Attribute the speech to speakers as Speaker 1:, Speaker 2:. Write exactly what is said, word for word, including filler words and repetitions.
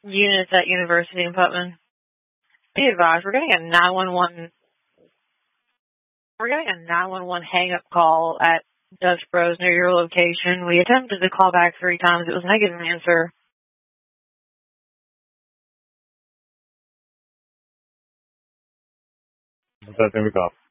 Speaker 1: units at University in Putman. Be advised, we're getting a nine one one. We're getting a nine one one hang-up call at Dutch Bros near your location. We attempted to call back three times. It was a negative answer.
Speaker 2: What's that thing we call?